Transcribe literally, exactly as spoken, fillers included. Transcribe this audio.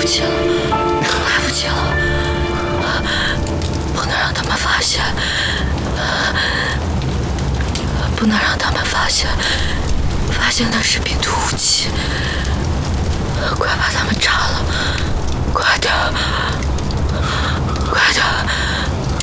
不及了，来不及了，不能让他们发现，不能让他们发现，发现那是病毒武器，快把他们